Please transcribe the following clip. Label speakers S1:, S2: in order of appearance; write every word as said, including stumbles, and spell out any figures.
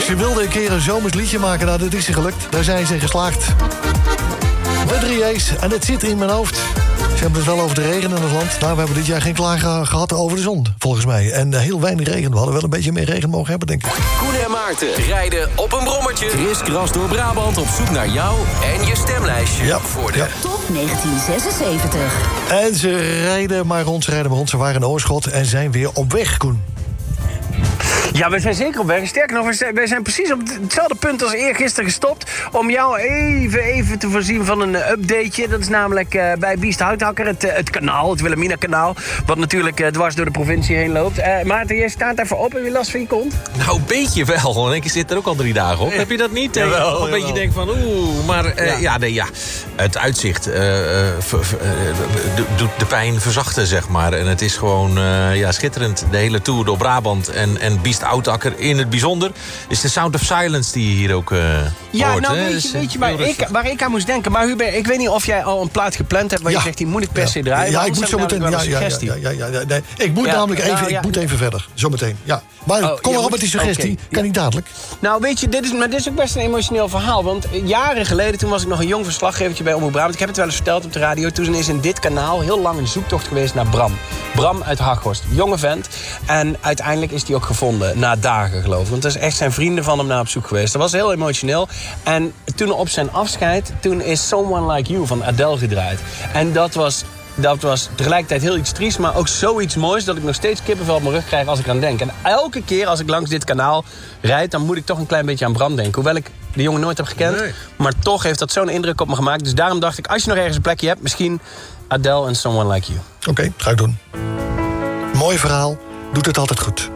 S1: Ze wilden een keer een zomers liedje maken. Nou, dat is ze gelukt. Daar zijn ze geslaagd. De drie A's. En het zit in mijn hoofd. Ze hebben het wel over de regen in het land. Nou, we hebben dit jaar geen klaar gehad over de zon, volgens mij. En uh, heel weinig regen. We hadden wel een beetje meer regen mogen hebben, denk ik.
S2: Koen en Maarten rijden op een brommertje. Kriskras door Brabant op zoek naar jou en je stemlijstje.
S1: Ja,
S2: voor de
S1: ja.
S3: Top negentien zesenzeventig.
S1: En ze rijden maar rond, ze rijden maar rond. Ze waren in Oorschot en zijn weer op weg, Koen.
S4: Ja, we zijn zeker op weg. Sterker nog, we zijn, wij zijn precies op hetzelfde punt als eergisteren gestopt. Om jou even, even te voorzien van een uh, updateje. Dat is namelijk uh, bij Biest Houthakker, het, uh, het kanaal, het Wilhelmina-kanaal. Wat natuurlijk uh, dwars door de provincie heen loopt. Uh, Maarten, jij staat even op en je last van je kont?
S5: Nou, een beetje wel. Want ik zit er ook al drie dagen op. Heb je dat niet?
S4: Jawel,
S5: Of een beetje denk van, oeh, maar uh, ja. Ja, nee, ja, het uitzicht uh, v- v- uh, doet de pijn verzachten, zeg maar. En het is gewoon uh, ja, schitterend. De hele tour door Brabant en, en Biest Houthakker in het bijzonder. Is de Sound of Silence die je hier ook uh,
S4: ja,
S5: hoort.
S4: nou,
S5: hè?
S4: weet je, weet je waar, ik, waar ik aan moest denken. Maar Hubert, ik weet niet of jij al een plaat gepland hebt waar
S1: Ja.
S4: je zegt, die moet ik per se
S1: Ja.
S4: draaien.
S1: Ja,
S4: Maar
S1: ik moet zo meteen. Ja, ja, ja, ja, ja, ja, nee. Ik moet
S4: Ja,
S1: namelijk even,
S4: nou, ja.
S1: ik moet even verder. Zometeen. Ja. Maar
S4: Oh,
S1: kom
S4: je
S1: maar op
S4: moet-
S1: met die suggestie.
S4: oké,
S1: Kan
S4: ja.
S1: niet dadelijk.
S4: Nou, weet je, dit is, maar dit is ook best een emotioneel verhaal. Want jaren geleden, toen was ik nog een jong verslaggevertje bij Omroep Brabant. Ik heb het wel eens verteld op de radio. Toen is in dit kanaal heel lang een zoektocht geweest naar Bram. Bram uit Haghorst. Jonge vent. En uiteindelijk is hij ook gevonden. Na dagen, geloof ik. Want er is echt zijn vrienden van hem naar op zoek geweest. Dat was heel emotioneel. En toen op zijn afscheid, toen is Someone Like You van Adele gedraaid. En dat was... Dat was tegelijkertijd heel iets triest, maar ook zoiets moois... dat ik nog steeds kippenvel op mijn rug krijg als ik aan denk. En elke keer als ik langs dit kanaal rijd... dan moet ik toch een klein beetje aan Bram denken. Hoewel ik de jongen nooit heb gekend.
S5: Nee.
S4: Maar toch heeft dat zo'n indruk op me gemaakt. Dus daarom dacht ik, als je nog ergens een plekje hebt... misschien Adele en Someone Like You.
S1: Oké, okay, ga ik doen. Mooi verhaal. Doet het altijd goed.